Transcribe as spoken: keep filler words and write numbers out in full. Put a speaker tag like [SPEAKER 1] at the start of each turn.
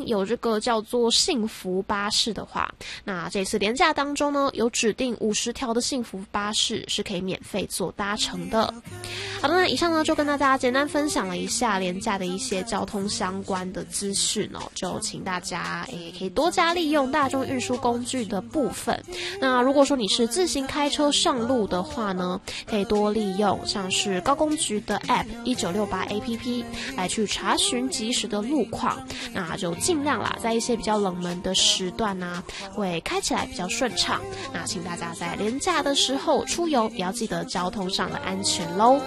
[SPEAKER 1] 您有这个叫做幸福巴士的话，那这次连假当中呢，有指定五十条的幸福巴士是可以免费做搭乘的。好的，那以上呢就跟大家简单分享了一下连假的一些交通相关的资讯哦，就请大家诶可以多加利用大众运输工具的部分。那如果说你是自行开车上路的话呢，可以多利用像是高公局的 App 一九六八 A P P 来去查询即时的路况，那就尽量啦，在一些比较冷门的时段啊，会开起来比较顺畅。那请大家在连假的时候出游也要记得交通上的安全咯。